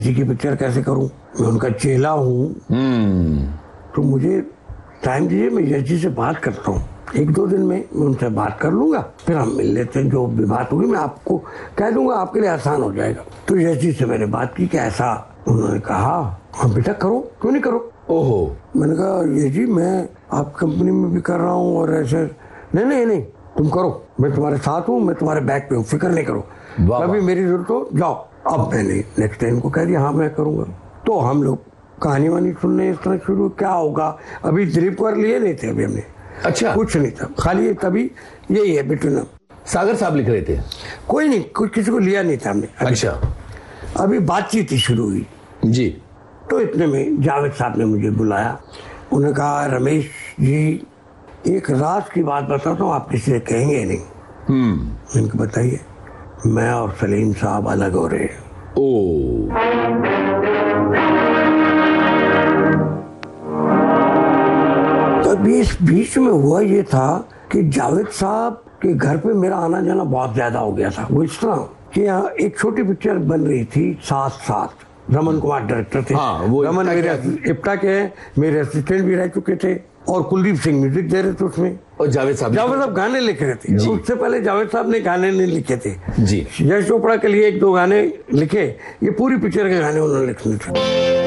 जी की पिक्चर कैसे करूं, मैं उनका चेला हूं। तो मुझे टाइम दीजिए, मैं यश जी से बात करता हूँ, 1-2 दिन में मैं उनसे बात कर लूंगा, फिर हम मिल लेते हैं। जो भी बात होगी मैं आपको कह दूंगा, आपके लिए आसान हो जाएगा। तो यश जी से मैंने बात की कि ऐसा, उन्होंने कहा हाँ बेटा करो, क्यों नहीं करो। ओहो, मैंने कहा यश जी मैं आप कंपनी में भी कर रहा हूँ और ऐसे, नहीं तुम करो, मैं तुम्हारे साथ हूँ, मैं तुम्हारे बैक पे हूँ, फिक्र नहीं करो, कभी मेरी जरूरत हो जाओ। अब मैंने नेक्स्ट टाइम को कह दिया हाँ मैं करूंगा। तो हम लोग कहानी वानी सुनने इस तरह शुरू, क्या होगा, अभी दिलीप कुमार लिए नहीं थे अभी हमने, अच्छा कुछ नहीं था, खाली तभी यही है बिटवीन। सागर साहब लिख रहे थे? कोई नहीं, कुछ किसी को लिया नहीं था हमने। अच्छा, अभी बातचीत ही शुरू हुई जी। तो इतने में जावेद साहब ने मुझे बुलाया, उन्होंने कहा रमेश जी एक राज की बात बताता हूँ, आप किसी से कहेंगे नहीं। मैंने कहा बताइए। मैं और सलीम साहब अलग हो रहे हैं। तभी इस बीच में हुआ ये था कि जावेद साहब के घर पे मेरा आना जाना बहुत ज्यादा हो गया था। वो इस तरह कि यहाँ एक छोटी पिक्चर बन रही थी साथ, रमन कुमार डायरेक्टर थे। हाँ, वो रमन मेरे इप्टा के हैं, मेरे असिस्टेंट भी रह चुके थे, और कुलदीप सिंह म्यूजिक दे रहे थे उसमें, और जावेद साहब गाने लिख रहे थे। उससे पहले जावेद साहब ने गाने नहीं लिखे थे जी। यश चोपड़ा के लिए 1-2 गाने लिखे, ये पूरी पिक्चर के गाने उन्होंने लिखे थे।